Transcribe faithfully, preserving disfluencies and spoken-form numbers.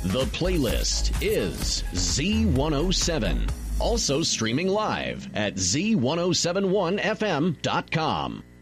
The playlist is Z one oh seven. Also streaming live at Z ten seventy-one F M dot com.